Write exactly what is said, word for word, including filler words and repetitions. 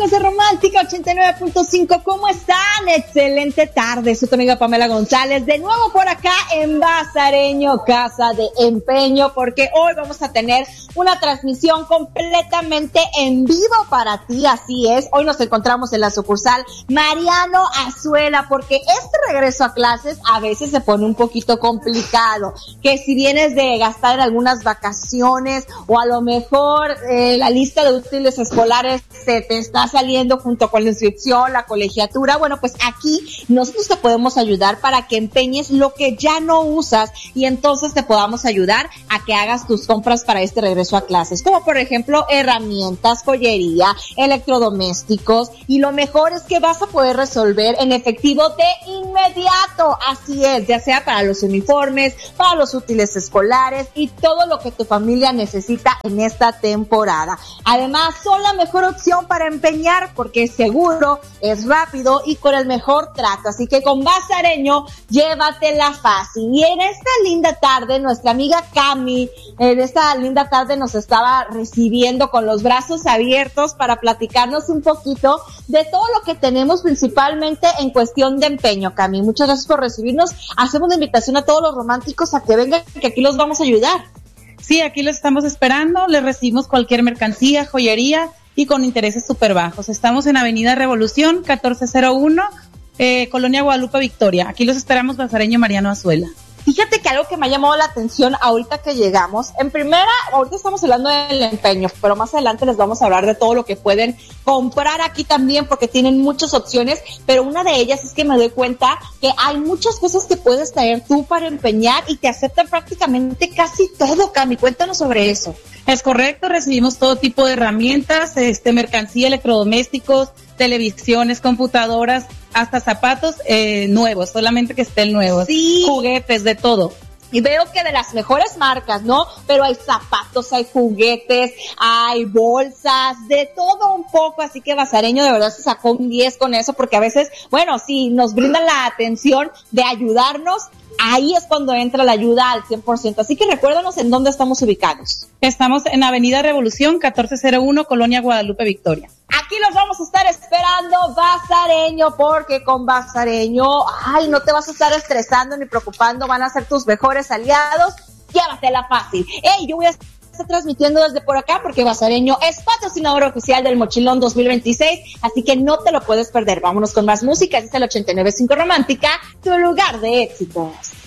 amigos de Romántica ochenta y nueve punto cinco, ¿cómo están? Excelente tarde, soy tu amiga Pamela González, de nuevo por acá en Bazareño, Casa de Empeño, porque hoy vamos a tener una transmisión completamente en vivo para ti, así es. Hoy nos encontramos en la sucursal Mariano Azuela, porque este regreso a clases a veces se pone un poquito complicado, que si vienes de gastar en algunas vacaciones o a lo mejor eh, la lista de útiles escolares se te está saliendo junto con la inscripción, la colegiatura, bueno, pues aquí nosotros te podemos ayudar para que empeñes lo que ya no usas y entonces te podamos ayudar a que hagas tus compras para este regreso a clases, como por ejemplo herramientas, joyería, electrodomésticos, y lo mejor es que vas a poder resolver en efectivo de inmediato, así es, ya sea para los uniformes, para los útiles escolares y todo lo que tu familia necesita en esta temporada. Además, son la mejor opción para empeñar porque es seguro, es rápido y con el mejor trato, así que con Bazareño, llévatela fácil. Y en esta linda tarde, nuestra amiga Cami, en esta linda tarde nos estaba recibiendo con los brazos abiertos para platicarnos un poquito de todo lo que tenemos principalmente en cuestión de empeño. Cami, muchas gracias por recibirnos. Hacemos una invitación a todos los románticos a que vengan, que aquí los vamos a ayudar. Sí, aquí los estamos esperando, les recibimos cualquier mercancía, joyería y con intereses súper bajos. Estamos en Avenida Revolución, catorce cero uno, eh, Colonia Guadalupe Victoria. Aquí los esperamos, Bazareño Mariano Azuela. Fíjate que algo que me ha llamado la atención ahorita que llegamos, en primera, ahorita estamos hablando del empeño, pero más adelante les vamos a hablar de todo lo que pueden comprar aquí también, porque tienen muchas opciones, pero una de ellas es que me doy cuenta que hay muchas cosas que puedes traer tú para empeñar y te aceptan prácticamente casi todo, Cami. Cuéntanos sobre eso. Es correcto, recibimos todo tipo de herramientas, este, mercancía, electrodomésticos, televisiones, computadoras, hasta zapatos eh, nuevos, solamente que estén nuevos, sí, juguetes, de todo. Y veo que de las mejores marcas, ¿no? Pero hay zapatos, hay juguetes, hay bolsas, de todo un poco, así que Bazareño de verdad se sacó un diez con eso, porque a veces, bueno, sí, nos brindan la atención de ayudarnos, ahí es cuando entra la ayuda al cien por ciento. Así que recuérdanos en dónde estamos ubicados. Estamos en Avenida Revolución, catorce cero uno, Colonia Guadalupe Victoria. Aquí los vamos a estar esperando, Bazareño, porque con Bazareño, ay, no te vas a estar estresando ni preocupando, van a ser tus mejores aliados, llévatela fácil. Ey, yo voy a estar transmitiendo desde por acá porque Bazareño es patrocinador oficial del Mochilón dos mil veintiséis, así que no te lo puedes perder. Vámonos con más música, este es el ochenta y nueve punto cinco Romántica, tu lugar de éxitos.